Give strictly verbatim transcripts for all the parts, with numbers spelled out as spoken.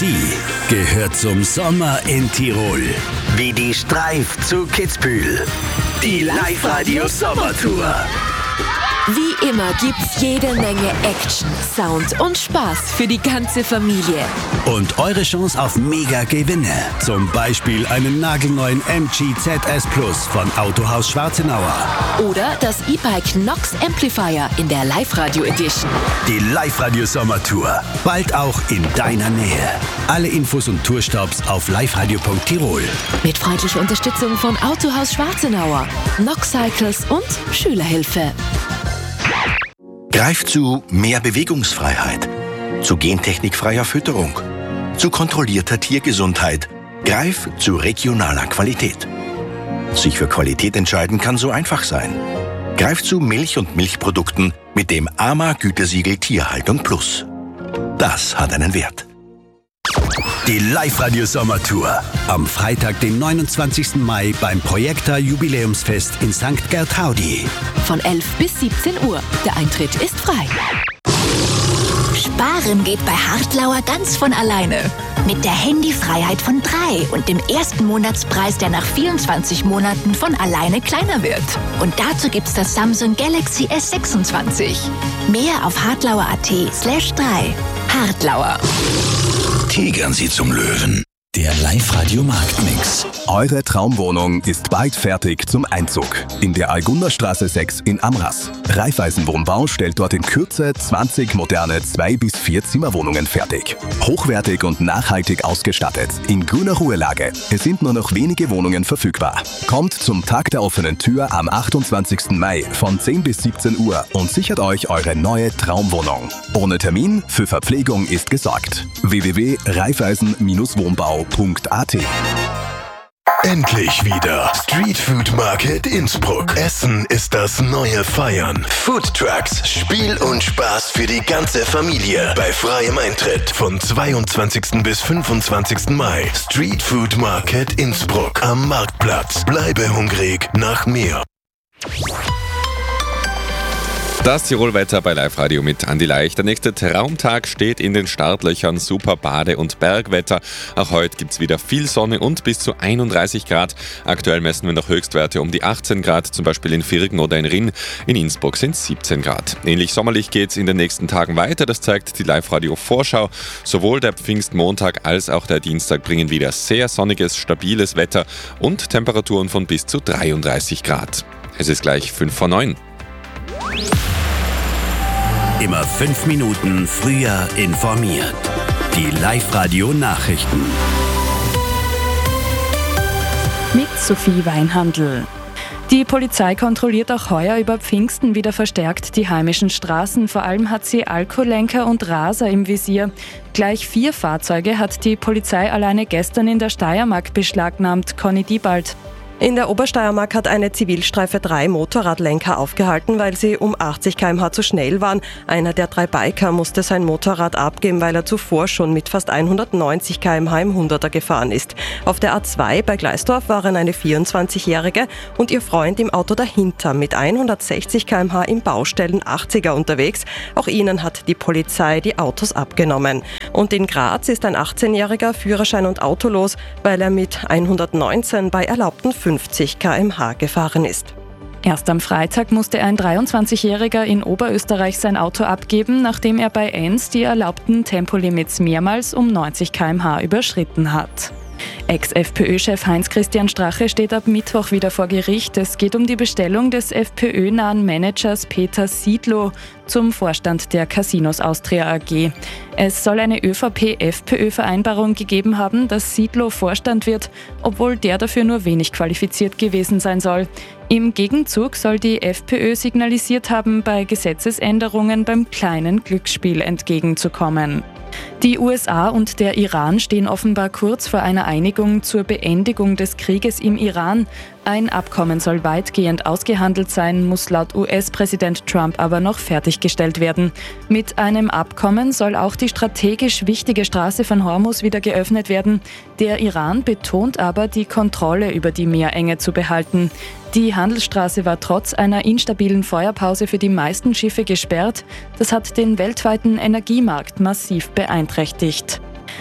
Sie gehört zum Sommer in Tirol. Wie die Streif zu Kitzbühel. Die Live-Radio-Sommertour. Wie immer gibt's jede Menge Action, Sound und Spaß für die ganze Familie. Und eure Chance auf Mega-Gewinne. Zum Beispiel einen nagelneuen M G Z S Plus von Autohaus Schwarzenauer. Oder das E-Bike Nox Amplifier in der Live-Radio Edition. Die Live-Radio-Sommertour. Bald auch in deiner Nähe. Alle Infos und Tourstops auf liveradio punkt tirol. Mit freundlicher Unterstützung von Autohaus Schwarzenauer, Nox Cycles und Schülerhilfe. Greif zu mehr Bewegungsfreiheit, zu gentechnikfreier Fütterung, zu kontrollierter Tiergesundheit. Greif zu regionaler Qualität. Sich für Qualität entscheiden kann so einfach sein. Greif zu Milch und Milchprodukten mit dem A M A-Gütesiegel Tierhaltung Plus. Das hat einen Wert. Die Live-Radio-Sommertour. Am Freitag, den neunundzwanzigsten Mai beim Projekta Jubiläumsfest in Sankt Gertraudi. Von elf bis siebzehn Uhr. Der Eintritt ist frei. Sparen geht bei Hartlauer ganz von alleine. Mit der Handyfreiheit von drei und dem ersten Monatspreis, der nach vierundzwanzig Monaten von alleine kleiner wird. Und dazu gibt's das Samsung Galaxy S sechsundzwanzig. Mehr auf hartlauer punkt at slash drei. Hartlauer. Tigern Sie zum Löwen. Der Live-Radio-Marktmix. Eure Traumwohnung ist bald fertig zum Einzug. In der Algunderstraße sechs in Amras. Raiffeisen Wohnbau stellt dort in Kürze zwanzig moderne zwei bis vier Zimmerwohnungen fertig. Hochwertig und nachhaltig ausgestattet. In grüner Ruhelage. Es sind nur noch wenige Wohnungen verfügbar. Kommt zum Tag der offenen Tür am achtundzwanzigsten Mai von zehn bis siebzehn Uhr und sichert euch eure neue Traumwohnung. Ohne Termin, für Verpflegung ist gesorgt. w w w punkt raiffeisen wohnbau punkt at. Endlich wieder Street Food Market Innsbruck. Essen ist das neue Feiern. Food Trucks, Spiel und Spaß für die ganze Familie. Bei freiem Eintritt von zweiundzwanzigsten bis fünfundzwanzigsten Mai. Street Food Market Innsbruck am Marktplatz. Bleibe hungrig nach mehr. Das Tirolwetter bei Live Radio mit Andi Leicht. Der nächste Traumtag steht in den Startlöchern. Super Bade- und Bergwetter. Auch heute gibt es wieder viel Sonne und bis zu einunddreißig Grad. Aktuell messen wir noch Höchstwerte um die achtzehn Grad, zum Beispiel in Virgen oder in Rinn. In Innsbruck sind es siebzehn Grad. Ähnlich sommerlich geht es in den nächsten Tagen weiter. Das zeigt die Live Radio Vorschau. Sowohl der Pfingstmontag als auch der Dienstag bringen wieder sehr sonniges, stabiles Wetter und Temperaturen von bis zu dreiunddreißig Grad. Es ist gleich fünf vor neun. Immer fünf Minuten früher informiert. Die Live-Radio-Nachrichten. Mit Sophie Weinhandl. Die Polizei kontrolliert auch heuer über Pfingsten wieder verstärkt die heimischen Straßen. Vor allem hat sie Alkoholenker und Raser im Visier. Gleich vier Fahrzeuge hat die Polizei alleine gestern in der Steiermark beschlagnahmt. Conny Diebald. In der Obersteiermark hat eine Zivilstreife drei Motorradlenker aufgehalten, weil sie um achtzig Kilometer pro Stunde zu schnell waren. Einer der drei Biker musste sein Motorrad abgeben, weil er zuvor schon mit fast hundertneunzig Kilometer pro Stunde im hunderter gefahren ist. Auf der A zwei bei Gleisdorf waren eine vierundzwanzigjährige und ihr Freund im Auto dahinter mit hundertsechzig Kilometer pro Stunde im Baustellen achtziger unterwegs. Auch ihnen hat die Polizei die Autos abgenommen. Und in Graz ist ein achtzehnjähriger Führerschein und Auto los, weil er mit hundertneunzehn bei erlaubten fünfzig Kilometer pro Stunde gefahren ist. Erst am Freitag musste ein dreiundzwanzigjähriger in Oberösterreich sein Auto abgeben, nachdem er bei Enns die erlaubten Tempolimits mehrmals um neunzig Kilometer pro Stunde überschritten hat. Ex-FPÖ-Chef Heinz-Christian Strache steht ab Mittwoch wieder vor Gericht. Es geht um die Bestellung des FPÖ-nahen Managers Peter Siedlow zum Vorstand der Casinos Austria A G. Es soll eine ÖVP-FPÖ-Vereinbarung gegeben haben, dass Siedlow Vorstand wird, obwohl der dafür nur wenig qualifiziert gewesen sein soll. Im Gegenzug soll die FPÖ signalisiert haben, bei Gesetzesänderungen beim kleinen Glücksspiel entgegenzukommen. Die U S A und der Iran stehen offenbar kurz vor einer Einigung zur Beendigung des Krieges im Iran. Ein Abkommen soll weitgehend ausgehandelt sein, muss laut U S-Präsident Trump aber noch fertiggestellt werden. Mit einem Abkommen soll auch die strategisch wichtige Straße von Hormuz wieder geöffnet werden. Der Iran betont aber, die Kontrolle über die Meerenge zu behalten. Die Handelsstraße war trotz einer instabilen Feuerpause für die meisten Schiffe gesperrt. Das hat den weltweiten Energiemarkt massiv beeinträchtigt.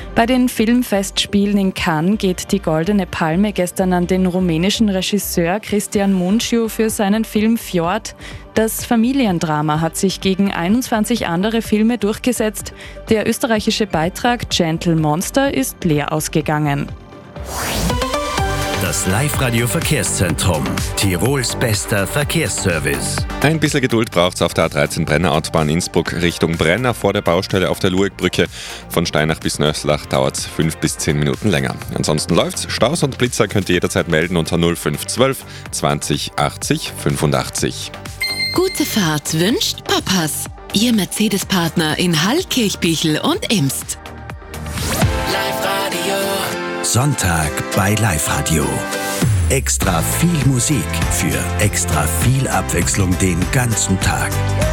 Bei den Filmfestspielen in Cannes geht die Goldene Palme gestern an den rumänischen Regisseur Cristian Mungiu für seinen Film Fjord. Das Familiendrama hat sich gegen einundzwanzig andere Filme durchgesetzt. Der österreichische Beitrag Gentle Monster ist leer ausgegangen. Das Live-Radio Verkehrszentrum. Tirols bester Verkehrsservice. Ein bisschen Geduld braucht es auf der A dreizehn Brenner-Autobahn Innsbruck Richtung Brenner vor der Baustelle auf der Luegbrücke. Von Steinach bis Nöslach dauert es fünf bis zehn Minuten länger. Ansonsten läuft's. Staus und Blitzer könnt ihr jederzeit melden unter null fünf eins zwei zwanzig achtzig fünfundachtzig. Gute Fahrt wünscht Papas. Ihr Mercedes-Partner in Hall, Kirchbichel und Imst. Live-Radio. Sonntag bei Live-Radio. Extra viel Musik für extra viel Abwechslung den ganzen Tag.